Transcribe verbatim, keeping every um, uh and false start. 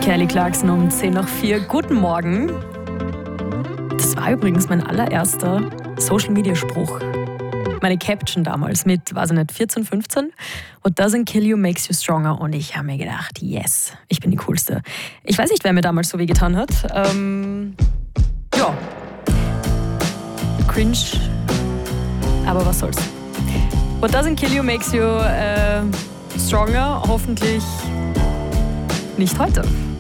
Kelly Clarkson um zehn nach vier. Guten Morgen. Das war übrigens mein allererster Social-Media-Spruch. Meine Caption damals mit, weiß ich nicht, vierzehn, fünfzehn. What doesn't kill you makes you stronger. Und ich habe mir gedacht, yes, ich bin die Coolste. Ich weiß nicht, wer mir damals so wehgetan hat. Ähm, ja. Cringe. Aber was soll's. What doesn't kill you makes you äh, stronger. Hoffentlich nicht heute.